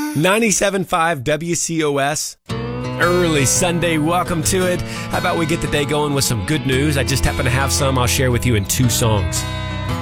97.5 WCOS. Early Sunday, welcome to it. How about we get the day going with some good news? I just happen to have some I'll share with you in two songs.